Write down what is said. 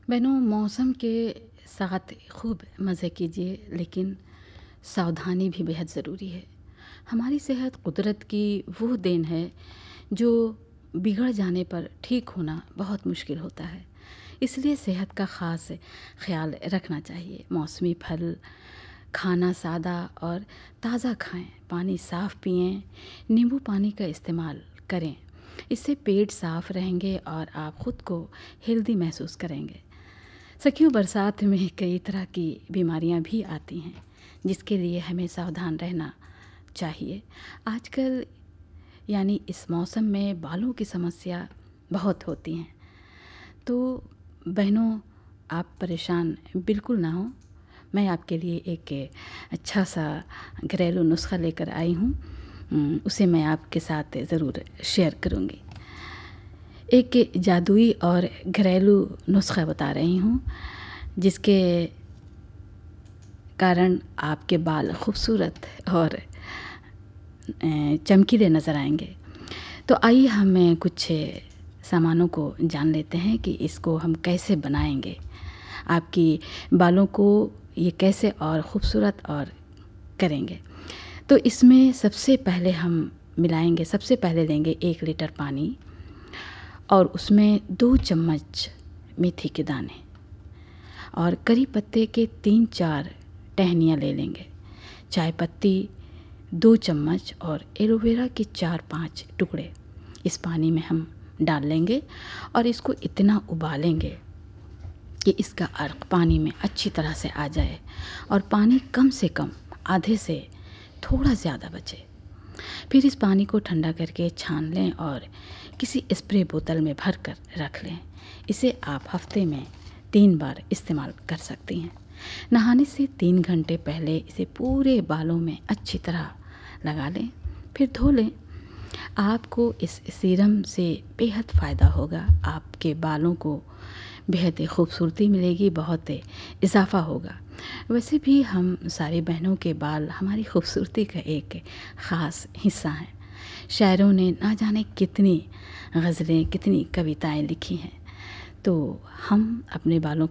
बहनों, मौसम के साथ खूब मज़े कीजिए, लेकिन सावधानी भी बेहद ज़रूरी है। हमारी सेहत कुदरत की वो देन है जो बिगड़ जाने पर ठीक होना बहुत मुश्किल होता है। इसलिए सेहत का ख़ास ख़्याल रखना चाहिए। मौसमी फल, खाना सादा और ताज़ा खाएं, पानी साफ़ पिएं, नींबू पानी का इस्तेमाल करें। इससे पेट साफ़ रहेंगे और आप ख़ुद को हेल्दी महसूस करेंगे। सखियों, बरसात में कई तरह की बीमारियां भी आती हैं, जिसके लिए हमें सावधान रहना चाहिए। आजकल यानी इस मौसम में बालों की समस्या बहुत होती हैं। तो बहनों, आप परेशान बिल्कुल ना हो। मैं आपके लिए एक अच्छा सा घरेलू नुस्खा लेकर आई हूँ। उसे मैं आपके साथ ज़रूर शेयर करूँगी। एक जादुई और घरेलू नुस्खा बता रही हूँ, जिसके कारण आपके बाल खूबसूरत और चमकीले नज़र आएंगे। तो आइए हम कुछ सामानों को जान लेते हैं कि इसको हम कैसे बनाएंगे। आपकी बालों को ये कैसे और ख़ूबसूरत और करेंगे। तो इसमें सबसे पहले हम मिलाएंगे, सबसे पहले लेंगे 1 लीटर पानी और उसमें 2 चम्मच मेथी के दाने और करी पत्ते के 3-4 टहनियाँ ले लेंगे। चाय पत्ती 2 चम्मच और एलोवेरा के 4-5 टुकड़े इस पानी में हम डाल लेंगे और इसको इतना उबालेंगे कि इसका अर्क पानी में अच्छी तरह से आ जाए और पानी कम से कम आधे से थोड़ा ज़्यादा बचे। फिर इस पानी को ठंडा करके छान लें और किसी स्प्रे बोतल में भर कर रख लें। इसे आप हफ्ते में 3 बार इस्तेमाल कर सकती हैं। नहाने से 3 घंटे पहले इसे पूरे बालों में अच्छी तरह लगा लें, फिर धो लें। आपको इस सीरम से बेहद फ़ायदा होगा। आपके बालों को बेहद खूबसूरती मिलेगी, बहुत इजाफ़ा होगा। वैसे भी हम सारी बहनों के बाल हमारी खूबसूरती का एक ख़ास हिस्सा हैं। शायरों ने ना जाने कितनी गज़लें, कितनी कविताएं लिखी हैं। तो हम अपने बालों